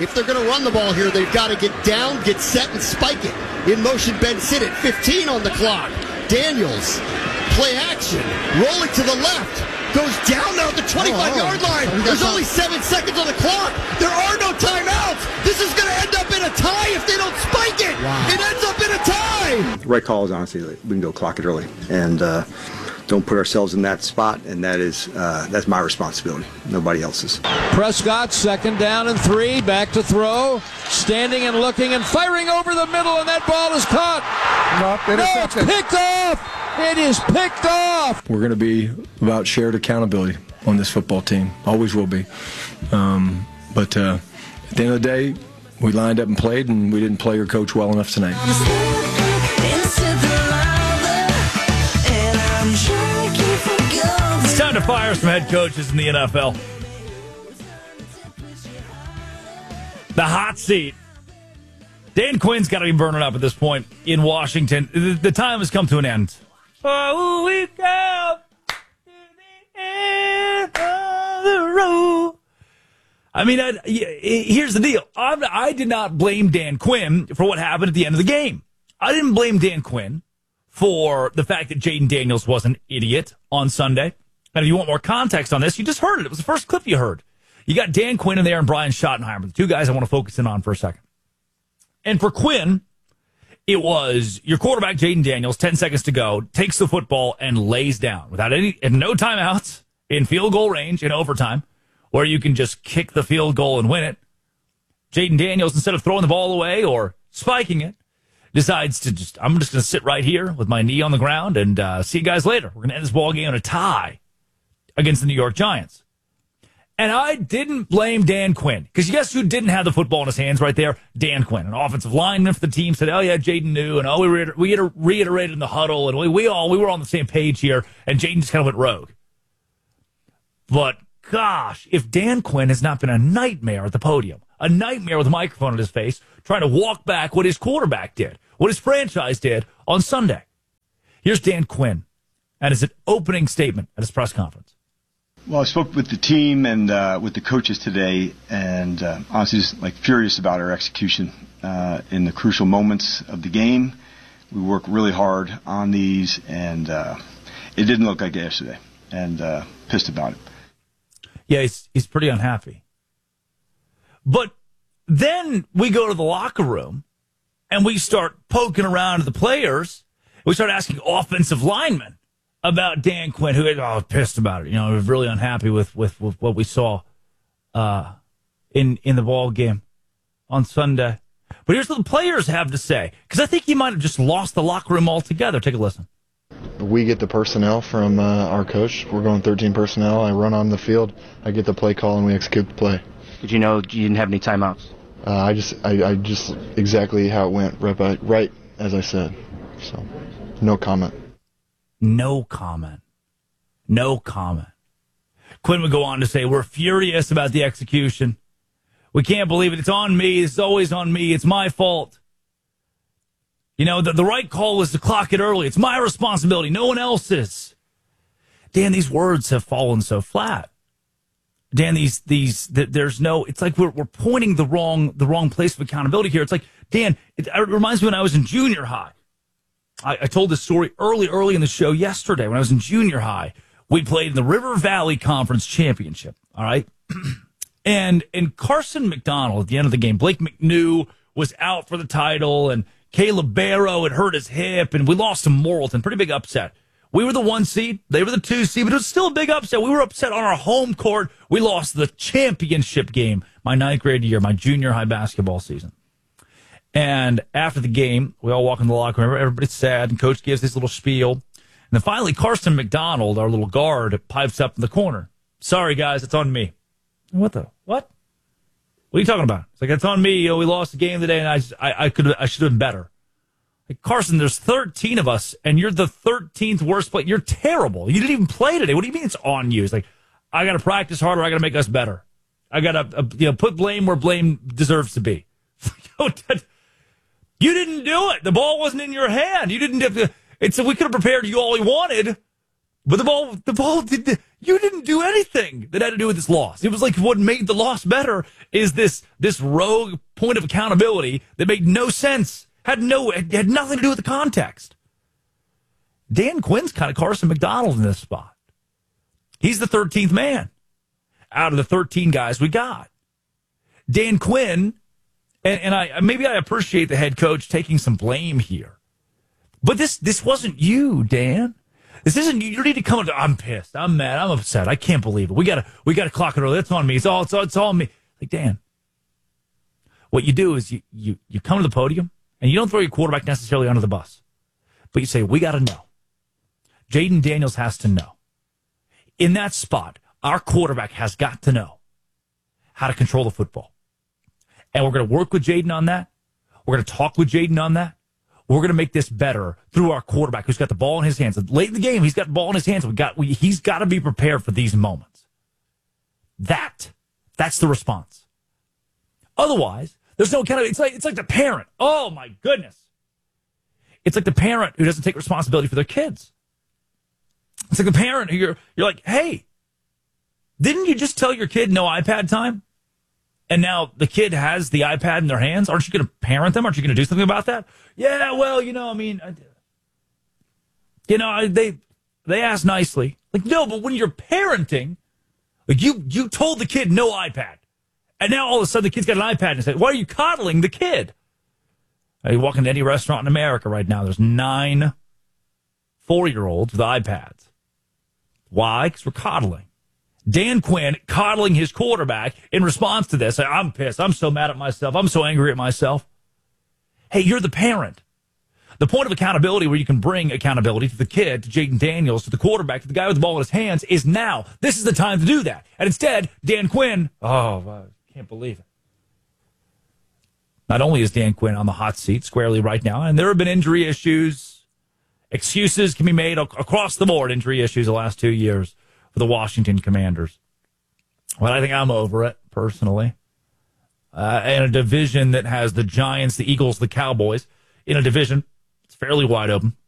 If they're going to run the ball here, they've got to get down, get set, and spike it. In motion, Ben Sinnott, 15 on the clock. Daniels, play action, rolling to the left. Goes down now at the 25-yard line. There's only 7 seconds on the clock. There are no timeouts. This is going to end up in a tie if they don't spike it. Wow. It ends up in a tie. The right call is honestly we can go clock it early and don't put ourselves in that spot, and that's my responsibility, nobody else's. Prescott, 2nd down and 3, back to throw, standing and looking and firing over the middle, and that ball is caught. No, it's picked off. It is picked off. We're going to be about shared accountability on this football team. Always will be. But at the end of the day, we lined up and played, and we didn't play or coach well enough tonight. It's time to fire some head coaches in the NFL. The hot seat. Dan Quinn's got to be burning up at this point in Washington. The time has come to an end. Oh, we go to the end of the road. I mean, here's the deal. I did not blame Dan Quinn for what happened at the end of the game. I didn't blame Dan Quinn for the fact that Jayden Daniels was an idiot on Sunday. And if you want more context on this, you just heard it. It was the first clip you heard. You got Dan Quinn in there and Brian Schottenheimer, the two guys I want to focus in on for a second. And for Quinn, it was your quarterback, Jayden Daniels, 10 seconds to go, takes the football and lays down without no timeouts, in field goal range, in overtime, where you can just kick the field goal and win it. Jayden Daniels, instead of throwing the ball away or spiking it, decides to I'm just going to sit right here with my knee on the ground and see you guys later. We're going to end this ball game in a tie against the New York Giants. And I didn't blame Dan Quinn, because guess who didn't have the football in his hands right there? Dan Quinn, an offensive lineman for the team, said, oh, yeah, Jayden knew, and we reiterated in the huddle, and we were on the same page here, and Jayden just kind of went rogue. But, gosh, if Dan Quinn has not been a nightmare at the podium, a nightmare with a microphone in his face, trying to walk back what his quarterback did, what his franchise did on Sunday. Here's Dan Quinn, and his opening statement at his press conference. Well, I spoke with the team and with the coaches today, and honestly just furious about our execution in the crucial moments of the game. We worked really hard on these, and it didn't look like it yesterday, and pissed about it. Yeah, he's pretty unhappy. But then we go to the locker room, and we start poking around at the players. We start asking offensive linemen about Dan Quinn, who was pissed about it. Was really unhappy with what we saw in the ball game on Sunday. But here's what the players have to say, because I think he might have just lost the locker room altogether. Take a listen. We get the personnel from our coach. We're going 13 personnel. I run on the field. I get the play call, and we execute the play. Did you know you didn't have any timeouts? I just exactly how it went, right as I said. So, no comment. No comment. No comment. Quinn would go on to say, we're furious about the execution. We can't believe it. It's on me. It's always on me. It's my fault. The right call was to clock it early. It's my responsibility. No one else's. Dan, these words have fallen so flat. Dan, there's no, it's like we're pointing the wrong place of accountability here. It's like, Dan, it reminds me when I was in junior high. I told this story early in the show yesterday. When I was in junior high, we played in the River Valley Conference Championship, all right? and Carson McDonald, at the end of the game, Blake McNew was out for the title, and Caleb Barrow had hurt his hip, and we lost to Morrilton. Pretty big upset. We were the 1 seed. They were the 2 seed, but it was still a big upset. We were upset on our home court. We lost the championship game my 9th grade year, my junior high basketball season. And after the game, we all walk in the locker room. Everybody's sad, and Coach gives this little spiel. And then finally, Carson McDonald, our little guard, pipes up in the corner. Sorry, guys, it's on me. What? What are you talking about? It's like, it's on me. We lost the game today, and I should have been better. Like, Carson, there's 13 of us, and you're the 13th worst player. You're terrible. You didn't even play today. What do you mean it's on you? It's like, I got to practice harder. I got to make us better. I got to put blame where blame deserves to be. You didn't do it. The ball wasn't in your hand. You didn't have to. We could have prepared you all we wanted, But the ball you didn't do anything that had to do with this loss. It was like what made the loss better is this rogue point of accountability that made no sense. Had nothing to do with the context. Dan Quinn's kind of Carson McDonald in this spot. He's the 13th man out of the 13 guys we got. Dan Quinn, and I appreciate the head coach taking some blame here. But this wasn't you, Dan. This isn't you. You need to come into, I'm pissed. I'm mad. I'm upset. I can't believe it. We gotta clock it early. That's on me. It's all me. Like, Dan, what you do is you come to the podium and you don't throw your quarterback necessarily under the bus. But you say, we gotta know. Jayden Daniels has to know. In that spot, our quarterback has got to know how to control the football. And we're going to work with Jayden on that. We're going to talk with Jayden on that. We're going to make this better through our quarterback who's got the ball in his hands. Late in the game, he's got the ball in his hands. He's got to be prepared for these moments. That's the response. Otherwise, there's no kind of, it's like the parent. Oh my goodness. It's like the parent who doesn't take responsibility for their kids. It's like the parent who you're like, hey, didn't you just tell your kid no iPad time? And now the kid has the iPad in their hands. Aren't you going to parent them? Aren't you going to do something about that? Yeah, well, they asked nicely. Like, no, but when you're parenting, like you told the kid no iPad. And now all of a sudden the kid's got an iPad and say, why are you coddling the kid? You walk into any restaurant in America right now, there's 9 4-year-olds with iPads. Why? Because we're coddling. Dan Quinn coddling his quarterback in response to this. I'm pissed. I'm so mad at myself. I'm so angry at myself. Hey, you're the parent. The point of accountability where you can bring accountability to the kid, to Jayden Daniels, to the quarterback, to the guy with the ball in his hands is now. This is the time to do that. And instead, Dan Quinn, I can't believe it. Not only is Dan Quinn on the hot seat squarely right now, and there have been injury issues. Excuses can be made across the board, injury issues the last 2 years for the Washington Commanders. Well, I think I'm over it, personally. In a division that has the Giants, the Eagles, the Cowboys, in a division, it's fairly wide open.